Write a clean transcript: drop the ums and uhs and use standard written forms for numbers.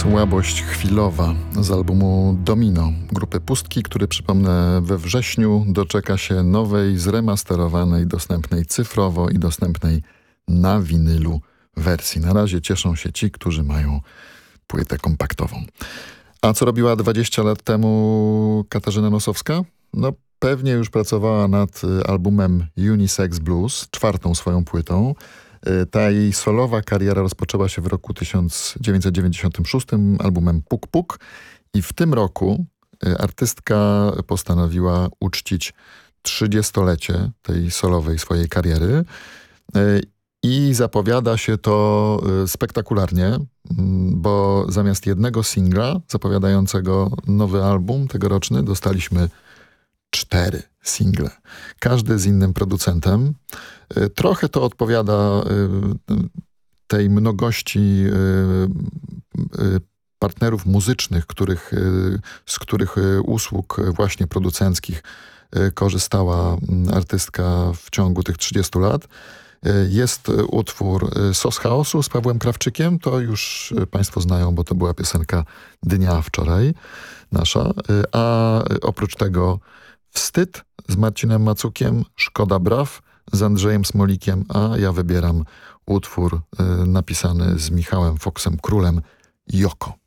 Słabość chwilowa z albumu Domino grupy Pustki, który, przypomnę, we wrześniu doczeka się nowej, zremasterowanej, dostępnej cyfrowo i dostępnej na winylu wersji. Na razie cieszą się ci, którzy mają płytę kompaktową. A co robiła 20 lat temu Katarzyna Nosowska? No pewnie już pracowała nad albumem Unisex Blues, czwartą swoją płytą. Ta jej solowa kariera rozpoczęła się w roku 1996 albumem Puk Puk i w tym roku artystka postanowiła uczcić 30-lecie tej solowej swojej kariery i zapowiada się to spektakularnie, bo zamiast jednego singla zapowiadającego nowy album tegoroczny dostaliśmy 4 single. Każdy z innym producentem. Trochę to odpowiada tej mnogości partnerów muzycznych, z których usług właśnie producenckich korzystała artystka w ciągu tych 30 lat. Jest utwór Sos Chaosu z Pawłem Krawczykiem. To już państwo znają, bo to była piosenka dnia wczoraj nasza. A oprócz tego Wstyd z Marcinem Macukiem, Szkoda Braw z Andrzejem Smolikiem, a ja wybieram utwór napisany z Michałem Foksem Królem, Joko.